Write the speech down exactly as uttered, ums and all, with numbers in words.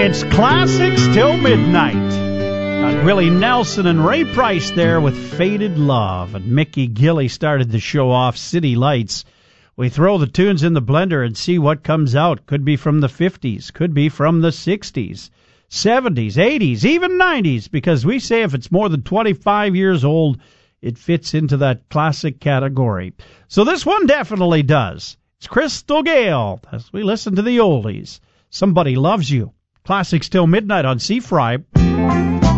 It's Classics Till Midnight. Got Willie Nelson and Ray Price there with Faded Love. And Mickey Gilley started the show off, City Lights. We throw the tunes in the blender and see what comes out. Could be from the fifties, could be from the sixties, seventies, eighties, even nineties, because we say if it's more than twenty-five years old, it fits into that classic category. So this one definitely does. It's Crystal Gayle as we listen to the oldies. Somebody Loves You. Classics Till Midnight on C-Fry.